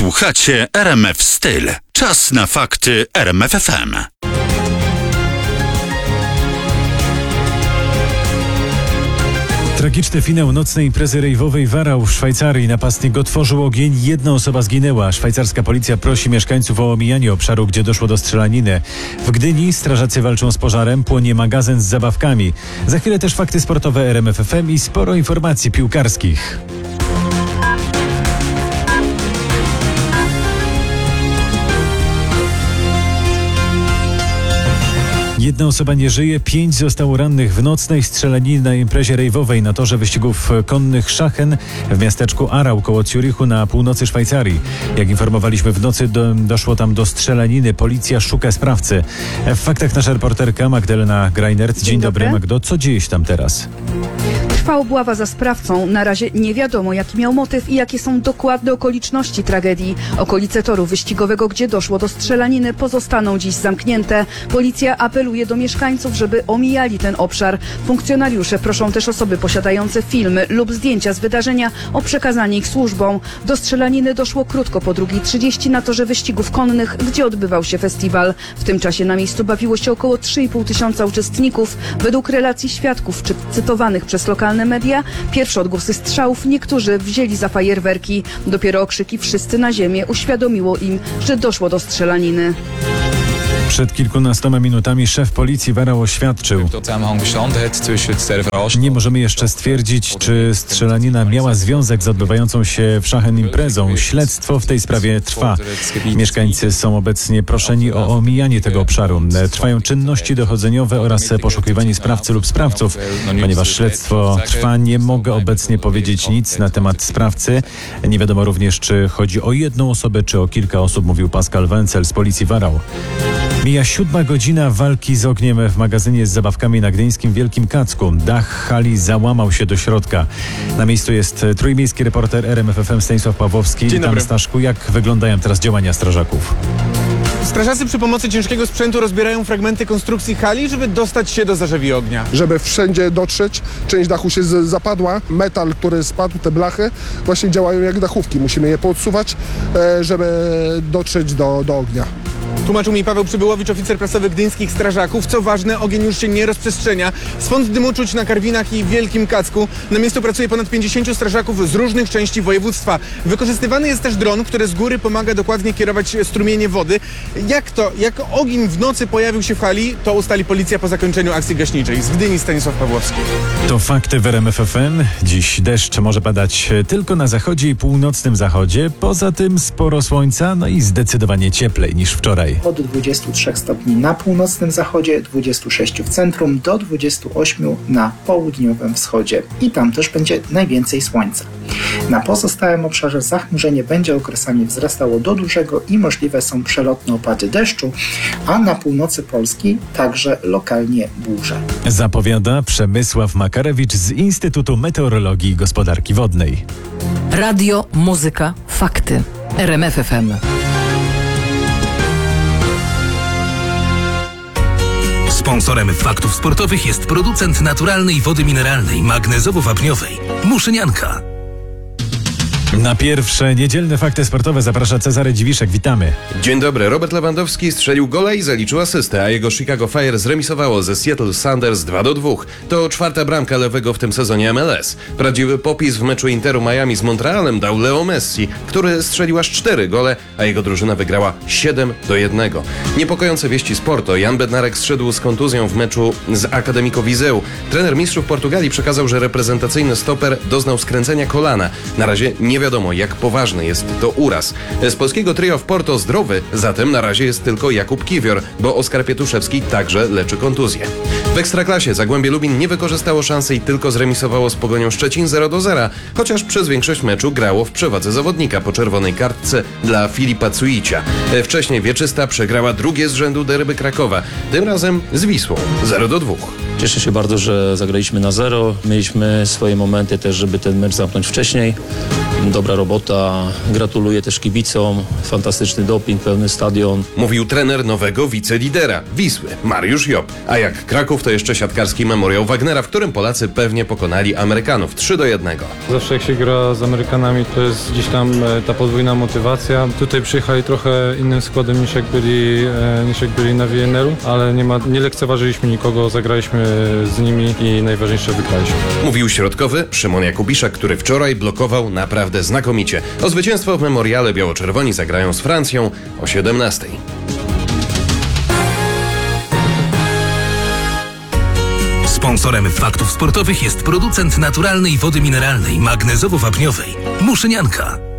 Słuchacie RMF Styl. Czas na fakty RMF FM. Tragiczny finał nocnej imprezy rejwowej Warau w Szwajcarii. Napastnik otworzył ogień, jedna osoba zginęła. Szwajcarska policja prosi mieszkańców o omijanie obszaru, gdzie doszło do strzelaniny. W Gdyni strażacy walczą z pożarem, płonie magazyn z zabawkami. Za chwilę też fakty sportowe RMF FM i sporo informacji piłkarskich. Jedna osoba nie żyje, 5 zostało rannych w nocnej strzelaninie na imprezie rejwowej na torze wyścigów konnych Schachen w miasteczku Aarau koło Zürichu na północy Szwajcarii. Jak informowaliśmy, w nocy doszło tam do strzelaniny. Policja szuka sprawcy. W faktach nasza reporterka Magdalena Greinert. Dzień dobry, Magdo. Co dzieje się tam teraz? Trwa obława za sprawcą. Na razie nie wiadomo, jaki miał motyw i jakie są dokładne okoliczności tragedii. Okolice toru wyścigowego, gdzie doszło do strzelaniny, pozostaną dziś zamknięte. Policja apeluje do mieszkańców, żeby omijali ten obszar. Funkcjonariusze proszą też osoby posiadające filmy lub zdjęcia z wydarzenia o przekazanie ich służbom. Do strzelaniny doszło krótko po 2:30 na torze wyścigów konnych, gdzie odbywał się festiwal. W tym czasie na miejscu bawiło się około 3,5 tysiąca uczestników. Według relacji świadków cytowanych przez lokalne media, pierwsze odgłosy strzałów niektórzy wzięli za fajerwerki. Dopiero okrzyki "wszyscy na ziemię" uświadomiło im, że doszło do strzelaniny. Przed kilkunastoma minutami szef policji Warau oświadczył: nie możemy jeszcze stwierdzić, czy strzelanina miała związek z odbywającą się w Schachen imprezą. Śledztwo w tej sprawie trwa. Mieszkańcy są obecnie proszeni o omijanie tego obszaru. Trwają czynności dochodzeniowe oraz poszukiwanie sprawcy lub sprawców. Ponieważ śledztwo trwa, nie mogę obecnie powiedzieć nic na temat sprawcy. Nie wiadomo również, czy chodzi o jedną osobę, czy o kilka osób, mówił Pascal Wencel z policji Warau. Mija 7 godzina walki z ogniem w magazynie z zabawkami na gdyńskim Wielkim Kacku. Dach hali załamał się do środka. Na miejscu jest trójmiejski reporter RMF FM Stanisław Pawłowski. Dzień dobry. Staszku, jak wyglądają teraz działania strażaków? Strażacy przy pomocy ciężkiego sprzętu rozbierają fragmenty konstrukcji hali, żeby dostać się do zarzewi ognia. Żeby wszędzie dotrzeć, część dachu się zapadła, metal, który spadł, te blachy właśnie działają jak dachówki. Musimy je podsuwać, żeby dotrzeć do ognia. Tłumaczył mi Paweł Przybyłowicz, oficer prasowy gdyńskich strażaków. Co ważne, ogień już się nie rozprzestrzenia. Swąd dymu czuć na Karwinach i Wielkim Kacku. Na miejscu pracuje ponad 50 strażaków z różnych części województwa. Wykorzystywany jest też dron, który z góry pomaga dokładnie kierować strumienie wody. Jak ogień w nocy pojawił się w hali, to ustali policja po zakończeniu akcji gaśniczej. Z Gdyni Stanisław Pawłowski. To fakty w RMF FM. Dziś deszcz może padać tylko na zachodzie i północnym zachodzie. Poza tym sporo słońca, no i zdecydowanie cieplej niż wczoraj. Od 23 stopni na północnym zachodzie, 26 w centrum, do 28 na południowym wschodzie. I tam też będzie najwięcej słońca. Na pozostałym obszarze zachmurzenie będzie okresami wzrastało do dużego i możliwe są przelotne opady deszczu, a na północy Polski także lokalnie burze. Zapowiada Przemysław Makarewicz z Instytutu Meteorologii i Gospodarki Wodnej. Radio, muzyka, fakty. RMF FM. Sponsorem faktów sportowych jest producent naturalnej wody mineralnej magnezowo-wapniowej Muszynianka. Na pierwsze niedzielne fakty sportowe zaprasza Cezary Dziwiszek. Witamy. Dzień dobry. Robert Lewandowski strzelił gola i zaliczył asystę, a jego Chicago Fire zremisowało ze Seattle Sounders 2-2. To 4. bramka lewego w tym sezonie MLS. Prawdziwy popis w meczu Interu Miami z Montrealem dał Leo Messi, który strzelił aż 4 gole, a jego drużyna wygrała 7-1. Niepokojące wieści z Porto. Jan Bednarek zszedł z kontuzją w meczu z Academico Viseu. Trener mistrzów Portugalii przekazał, że reprezentacyjny stoper doznał skręcenia kolana. Na razie nie wiadomo, jak poważny jest to uraz. Z polskiego trio w Porto zdrowy, zatem na razie jest tylko Jakub Kiwior, bo Oskar Pietuszewski także leczy kontuzję. W Ekstraklasie Zagłębie Lubin nie wykorzystało szansy i tylko zremisowało z Pogonią Szczecin 0-0, chociaż przez większość meczu grało w przewadze zawodnika po czerwonej kartce dla Filipa Cuicia. Wcześniej Wieczysta przegrała drugie z rzędu derby Krakowa, tym razem z Wisłą 0-2. Cieszę się bardzo, że zagraliśmy na 0. Mieliśmy swoje momenty też, żeby ten mecz zamknąć wcześniej. dobra robota. Gratuluję też kibicom. Fantastyczny doping, pełny stadion. Mówił trener nowego wicelidera Wisły, Mariusz Job. A jak Kraków, to jeszcze siatkarski memoriał Wagnera, w którym Polacy pewnie pokonali Amerykanów 3-1. Zawsze jak się gra z Amerykanami, to jest gdzieś tam ta podwójna motywacja. Tutaj przyjechali trochę innym składem niż jak byli na WNR-u, ale nie lekceważyliśmy nikogo, zagraliśmy z nimi i najważniejsze wygraliśmy. Mówił środkowy Szymon Jakubiszak, który wczoraj blokował naprawdę znakomicie. O zwycięstwo w memoriale biało-czerwoni zagrają z Francją o 17:00. Sponsorem faktów sportowych jest producent naturalnej wody mineralnej magnezowo-wapniowej Muszynianka.